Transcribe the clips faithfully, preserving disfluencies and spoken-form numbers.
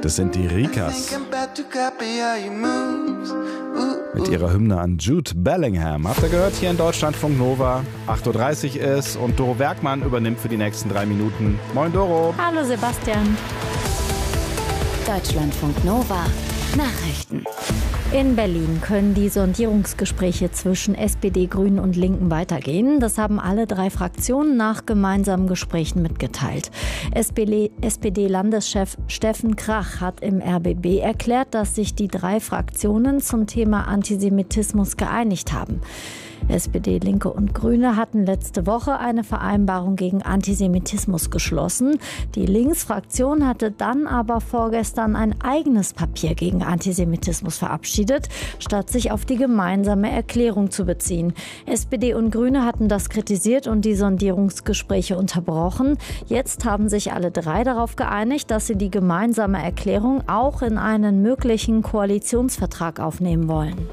Das sind die Rikas. Mit ihrer Hymne an Jude Bellingham. Habt ihr gehört, hier in Deutschlandfunk Nova. acht Uhr dreißig ist und Doro Bergmann übernimmt für die nächsten drei Minuten. Moin Doro. Hallo Sebastian. Deutschlandfunk Nova Nachrichten. In Berlin können die Sondierungsgespräche zwischen S P D, Grünen und Linken weitergehen. Das haben alle drei Fraktionen nach gemeinsamen Gesprächen mitgeteilt. S P D-Landeschef Steffen Krach hat im R B B erklärt, dass sich die drei Fraktionen zum Thema Antisemitismus geeinigt haben. S P D, Linke und Grüne hatten letzte Woche eine Vereinbarung gegen Antisemitismus geschlossen. Die Linksfraktion hatte dann aber vorgestern ein eigenes Papier gegen Antisemitismus verabschiedet, statt sich auf die gemeinsame Erklärung zu beziehen. S P D und Grüne hatten das kritisiert und die Sondierungsgespräche unterbrochen. Jetzt haben sich alle drei darauf geeinigt, dass sie die gemeinsame Erklärung auch in einen möglichen Koalitionsvertrag aufnehmen wollen.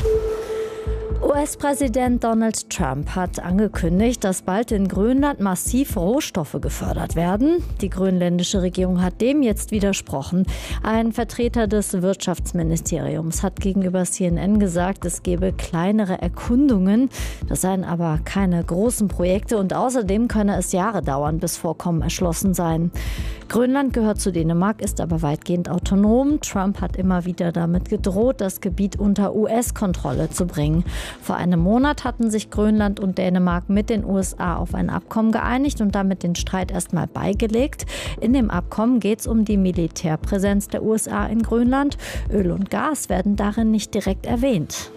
U S-Präsident Donald Trump hat angekündigt, dass bald in Grönland massiv Rohstoffe gefördert werden. Die grönländische Regierung hat dem jetzt widersprochen. Ein Vertreter des Wirtschaftsministeriums hat gegenüber C N N gesagt, es gebe kleinere Erkundungen. Das seien aber keine großen Projekte und außerdem könne es Jahre dauern, bis Vorkommen erschlossen seien. Grönland gehört zu Dänemark, ist aber weitgehend autonom. Trump hat immer wieder damit gedroht, das Gebiet unter U S-Kontrolle zu bringen. Vor einem Monat hatten sich Grönland und Dänemark mit den U S A auf ein Abkommen geeinigt und damit den Streit erstmal beigelegt. In dem Abkommen geht es um die Militärpräsenz der U S A in Grönland. Öl und Gas werden darin nicht direkt erwähnt.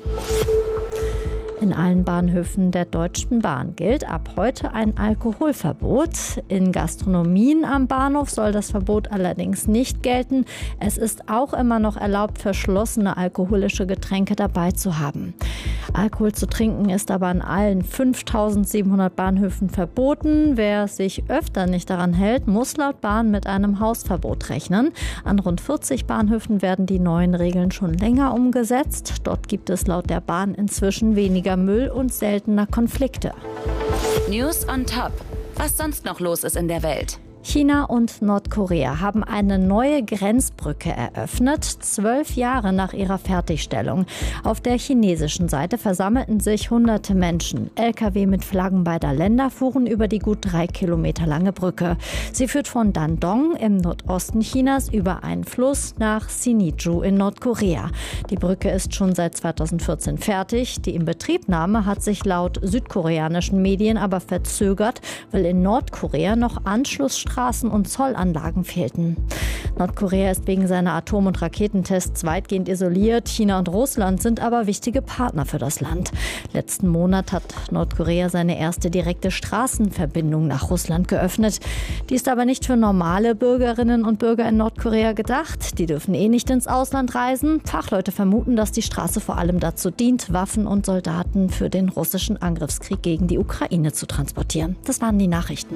In allen Bahnhöfen der Deutschen Bahn gilt ab heute ein Alkoholverbot. In Gastronomien am Bahnhof soll das Verbot allerdings nicht gelten. Es ist auch immer noch erlaubt, verschlossene alkoholische Getränke dabei zu haben. Alkohol zu trinken ist aber an allen fünftausendsiebenhundert Bahnhöfen verboten. Wer sich öfter nicht daran hält, muss laut Bahn mit einem Hausverbot rechnen. An rund vierzig Bahnhöfen werden die neuen Regeln schon länger umgesetzt. Dort gibt es laut der Bahn inzwischen weniger Müll und seltener Konflikte. News on Top. Was sonst noch los ist in der Welt? China und Nordkorea haben eine neue Grenzbrücke eröffnet, zwölf Jahre nach ihrer Fertigstellung. Auf der chinesischen Seite versammelten sich hunderte Menschen. L K W mit Flaggen beider Länder fuhren über die gut drei Kilometer lange Brücke. Sie führt von Dandong im Nordosten Chinas über einen Fluss nach Sinŭiju in Nordkorea. Die Brücke ist schon seit zweitausendvierzehn fertig. Die Inbetriebnahme hat sich laut südkoreanischen Medien aber verzögert, weil in Nordkorea noch Anschlussstraßen Straßen und Zollanlagen fehlten. Nordkorea ist wegen seiner Atom- und Raketentests weitgehend isoliert. China und Russland sind aber wichtige Partner für das Land. Letzten Monat hat Nordkorea seine erste direkte Straßenverbindung nach Russland geöffnet. Die ist aber nicht für normale Bürgerinnen und Bürger in Nordkorea gedacht. Die dürfen eh nicht ins Ausland reisen. Fachleute vermuten, dass die Straße vor allem dazu dient, Waffen und Soldaten für den russischen Angriffskrieg gegen die Ukraine zu transportieren. Das waren die Nachrichten.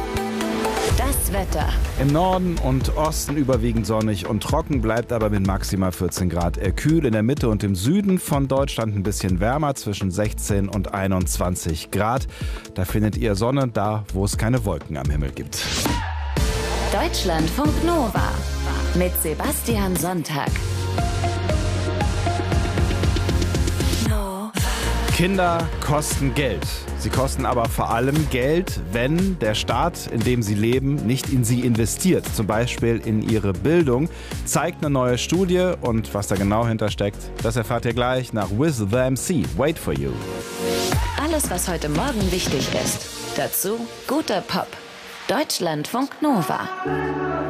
Das Wetter. Im Norden und Osten überwiegend sonnig und trocken, bleibt aber mit maximal vierzehn Grad eher kühl. In der Mitte und im Süden von Deutschland ein bisschen wärmer, zwischen sechzehn und einundzwanzig Grad. Da findet ihr Sonne, da wo es keine Wolken am Himmel gibt. Deutschlandfunk Nova mit Sebastian Sonntag. Kinder kosten Geld. Sie kosten aber vor allem Geld, wenn der Staat, in dem sie leben, nicht in sie investiert. Zum Beispiel in ihre Bildung. Zeigt eine neue Studie und was da genau hintersteckt, das erfahrt ihr gleich nach With the M C. Wait for you. Alles, was heute Morgen wichtig ist. Dazu guter Pop. Deutschlandfunk Nova.